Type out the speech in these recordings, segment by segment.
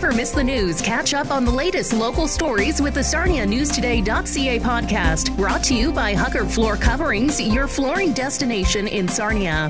never miss the news, catch up on the latest local stories with the SarniaNewsToday.ca podcast, brought to you by Hucker Floor Coverings, your flooring destination in Sarnia.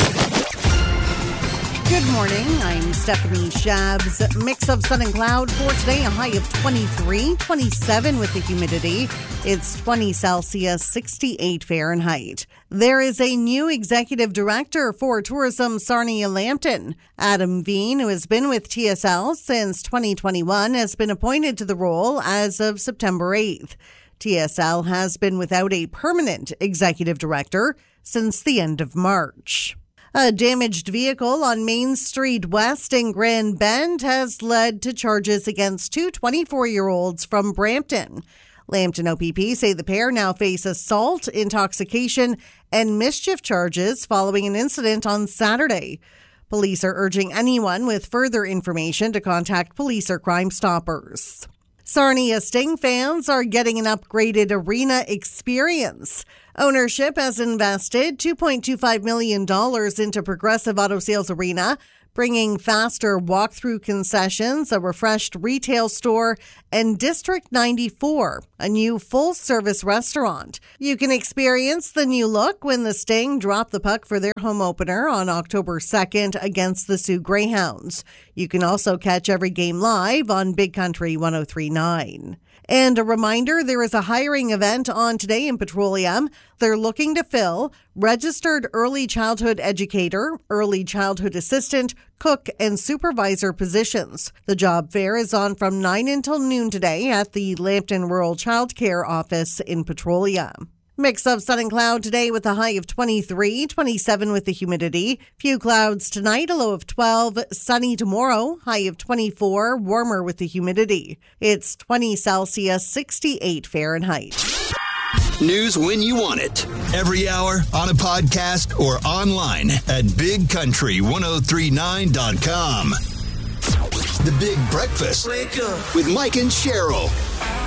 Good morning. I'm Stephanie Shabs. Mix of sun and cloud for today. A high of 23, 27 with the humidity. It's 20 Celsius, 68 Fahrenheit. There is a new executive director for Tourism Sarnia-Lambton. Adam Veen, who has been with TSL since 2021, has been appointed to the role as of September 8th. TSL has been without a permanent executive director since the end of March. A damaged vehicle on Main Street West in Grand Bend has led to charges against two 24-year-olds from Brampton. Lambton OPP say the pair now face assault, intoxication, and mischief charges following an incident on Saturday. Police are urging anyone with further information to contact police or Crime Stoppers. Sarnia Sting fans are getting an upgraded arena experience. Ownership has invested $2.25 million into Progressive Auto Sales Arena, bringing faster walk-through concessions, a refreshed retail store, and District 94, a new full-service restaurant. You can experience the new look when the Sting drop the puck for their home opener on October 2nd against the Sioux Greyhounds. You can also catch every game live on Big Country 103.9. And a reminder, there is a hiring event on today in Petroleum. They're looking to fill registered early childhood educator, early childhood assistant, cook, and supervisor positions. The job fair is on from 9 until noon today at the Lambton Rural Child Care Office in Petroleum. Mix of sun and cloud today with a high of 23, 27 with the humidity. Few clouds tonight, a low of 12. Sunny tomorrow, high of 24, warmer with the humidity. It's 20 Celsius, 68 Fahrenheit. News when you want it. Every hour, on a podcast, or online at BigCountry1039.com. The Big Breakfast with Mike and Cheryl.